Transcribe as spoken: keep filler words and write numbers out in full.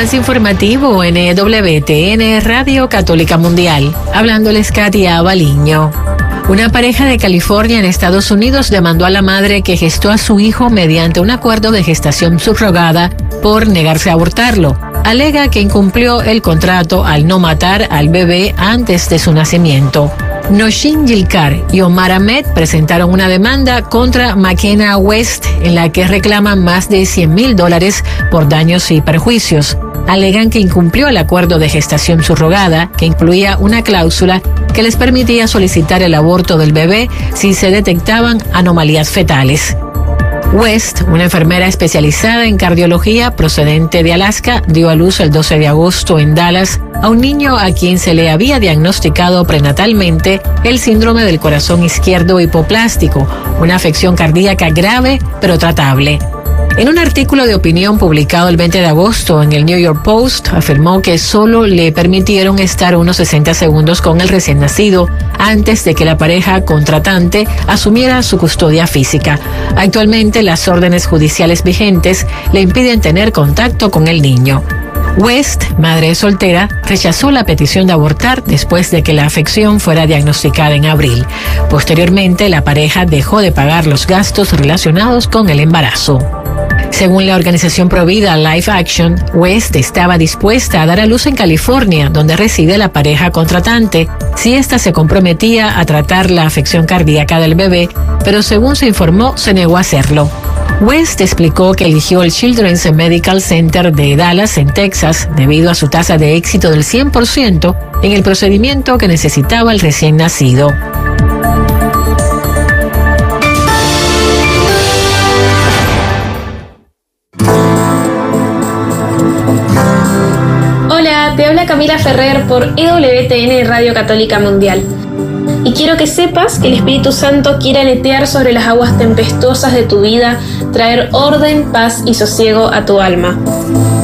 Avance informativo en W T N Radio Católica Mundial. Hablándoles Katia Baliño. Una pareja de California en Estados Unidos demandó a la madre que gestó a su hijo mediante un acuerdo de gestación subrogada por negarse a abortarlo. Alega que incumplió el contrato al no matar al bebé antes de su nacimiento. Noshin Yilkar y Omar Ahmed presentaron una demanda contra McKenna West en la que reclaman más de cien mil dólares por daños y perjuicios. Alegan que incumplió el acuerdo de gestación subrogada, que incluía una cláusula que les permitía solicitar el aborto del bebé si se detectaban anomalías fetales. West, una enfermera especializada en cardiología procedente de Alaska, dio a luz el doce de agosto en Dallas a un niño a quien se le había diagnosticado prenatalmente el síndrome del corazón izquierdo hipoplástico, una afección cardíaca grave pero tratable. En un artículo de opinión publicado el veinte de agosto en el New York Post, afirmó que solo le permitieron estar unos sesenta segundos con el recién nacido antes de que la pareja contratante asumiera su custodia física. Actualmente, las órdenes judiciales vigentes le impiden tener contacto con el niño. West, madre soltera, rechazó la petición de abortar después de que la afección fuera diagnosticada en abril. Posteriormente, la pareja dejó de pagar los gastos relacionados con el embarazo. Según la organización provida Life Action, West estaba dispuesta a dar a luz en California, donde reside la pareja contratante, si ésta se comprometía a tratar la afección cardíaca del bebé, pero según se informó, se negó a hacerlo. West explicó que eligió el Children's Medical Center de Dallas, en Texas, debido a su tasa de éxito del cien por ciento en el procedimiento que necesitaba el recién nacido. Te habla Camila Ferrer por E W T N Radio Católica Mundial. Y quiero que sepas que el Espíritu Santo quiere aletear sobre las aguas tempestuosas de tu vida, traer orden, paz y sosiego a tu alma.